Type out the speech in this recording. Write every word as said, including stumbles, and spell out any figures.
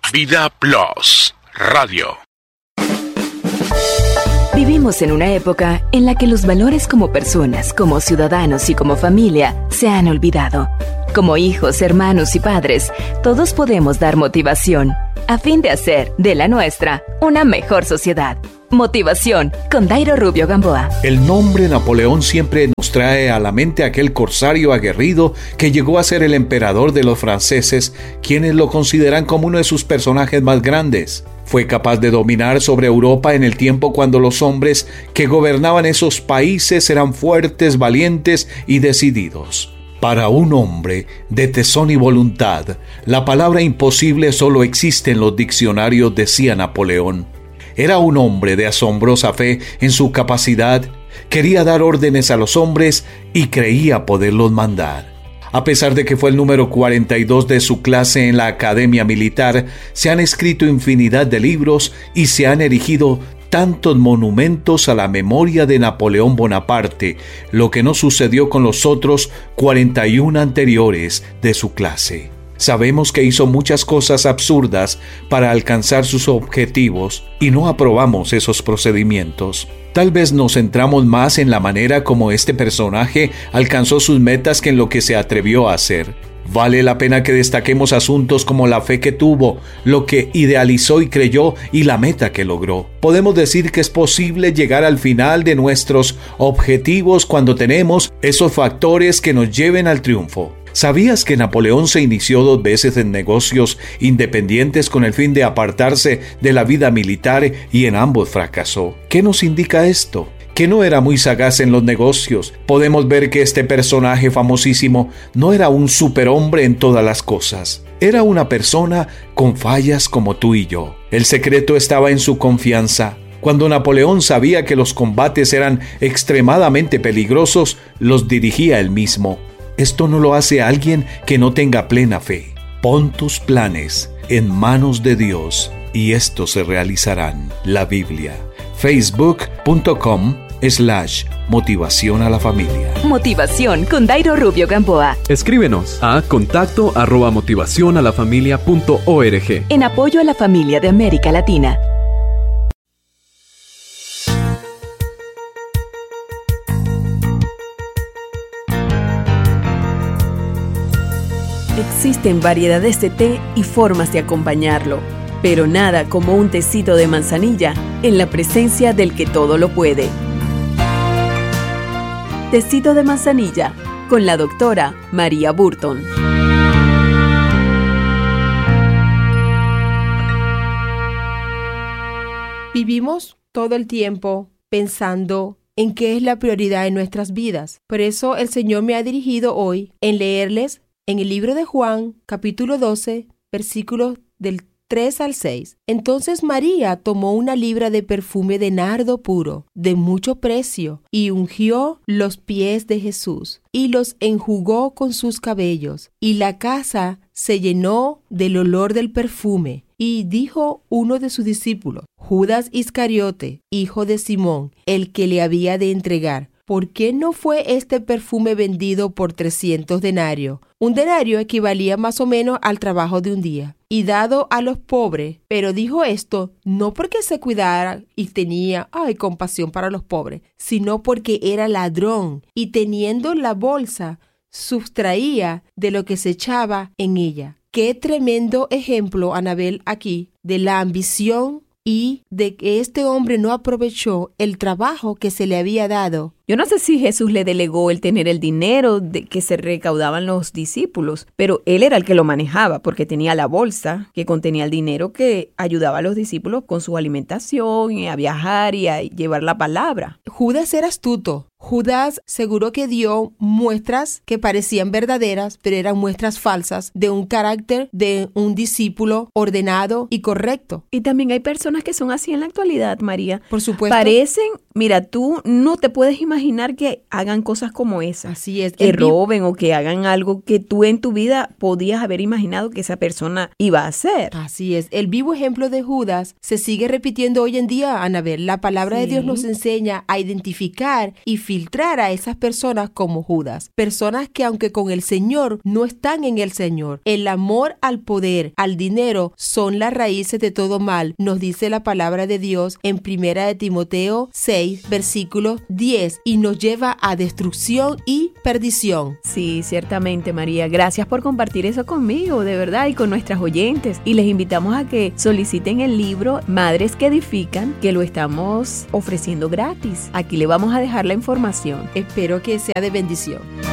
Vida Plus Radio. Vivimos en una época en la que los valores como personas, como ciudadanos y como familia se han olvidado. Como hijos, hermanos y padres, todos podemos dar motivación a fin de hacer de la nuestra una mejor sociedad. Motivación con Dairo Rubio Gamboa. El nombre Napoleón siempre nos trae a la mente aquel corsario aguerrido que llegó a ser el emperador de los franceses, quienes lo consideran como uno de sus personajes más grandes. Fue capaz de dominar sobre Europa en el tiempo cuando los hombres que gobernaban esos países eran fuertes, valientes y decididos. Para un hombre de tesón y voluntad, la palabra imposible solo existe en los diccionarios, decía Napoleón. Era un hombre de asombrosa fe en su capacidad, quería dar órdenes a los hombres y creía poderlos mandar. A pesar de que fue el número cuarenta y dos de su clase en la Academia Militar, se han escrito infinidad de libros y se han erigido tantos monumentos a la memoria de Napoleón Bonaparte, lo que no sucedió con los otros cuarenta y uno anteriores de su clase. Sabemos que hizo muchas cosas absurdas para alcanzar sus objetivos y no aprobamos esos procedimientos. Tal vez nos centramos más en la manera como este personaje alcanzó sus metas que en lo que se atrevió a hacer. Vale la pena que destaquemos asuntos como la fe que tuvo, lo que idealizó y creyó y la meta que logró. Podemos decir que es posible llegar al final de nuestros objetivos cuando tenemos esos factores que nos lleven al triunfo. ¿Sabías que Napoleón se inició dos veces en negocios independientes con el fin de apartarse de la vida militar y en ambos fracasó? ¿Qué nos indica esto? Que no era muy sagaz en los negocios. Podemos ver que este personaje famosísimo no era un superhombre en todas las cosas. Era una persona con fallas como tú y yo. El secreto estaba en su confianza. Cuando Napoleón sabía que los combates eran extremadamente peligrosos, los dirigía él mismo. Esto no lo hace alguien que no tenga plena fe. Pon tus planes en manos de Dios y estos se realizarán. La Biblia. Facebook.com slash motivación a la familia. Motivación con Dairo Rubio Gamboa. Escríbenos a contacto arroba motivación a la familia punto org. En apoyo a la familia de América Latina. Existen variedades de té y formas de acompañarlo, pero nada como un tecito de manzanilla en la presencia del que todo lo puede. Tecito de manzanilla con la doctora María Burton. Vivimos todo el tiempo pensando en qué es la prioridad en nuestras vidas. Por eso el Señor me ha dirigido hoy en leerles en el libro de Juan, capítulo doce, versículos del tres al seis. Entonces María tomó una libra de perfume de nardo puro, de mucho precio, y ungió los pies de Jesús, y los enjugó con sus cabellos, y la casa se llenó del olor del perfume. Y dijo uno de sus discípulos, Judas Iscariote, hijo de Simón, el que le había de entregar, ¿por qué no fue este perfume vendido por trescientos denarios? Un denario equivalía más o menos al trabajo de un día, y dado a los pobres. Pero dijo esto no porque se cuidara y tenía, ay, compasión para los pobres, sino porque era ladrón, y teniendo la bolsa, sustraía de lo que se echaba en ella. Qué tremendo ejemplo, Anabel, aquí, de la ambición y de que este hombre no aprovechó el trabajo que se le había dado. Yo no sé si Jesús le delegó el tener el dinero de que se recaudaban los discípulos, pero él era el que lo manejaba porque tenía la bolsa que contenía el dinero que ayudaba a los discípulos con su alimentación y a viajar y a llevar la palabra. Judas era astuto. Judas seguro que dio muestras que parecían verdaderas, pero eran muestras falsas de un carácter de un discípulo ordenado y correcto. Y también hay personas que son así en la actualidad, María. Por supuesto. Parecen, mira, tú no te puedes imaginar imaginar que hagan cosas como esas. Así es. Que El vi- roben o que hagan algo que tú en tu vida podías haber imaginado que esa persona iba a hacer. Así es. El vivo ejemplo de Judas se sigue repitiendo hoy en día, Anabel. La palabra Sí. de Dios nos enseña a identificar y filtrar a esas personas como Judas. Personas que aunque con el Señor no están en el Señor. El amor al poder, al dinero, son las raíces de todo mal. Nos dice la palabra de Dios en Primera de Timoteo seis, versículo diez, y nos lleva a destrucción y perdición. Sí, ciertamente, María. Gracias por compartir eso conmigo, de verdad, y con nuestras oyentes. Y les invitamos a que soliciten el libro Madres que Edifican, que lo estamos ofreciendo gratis. Aquí le vamos a dejar la información. Espero que sea de bendición.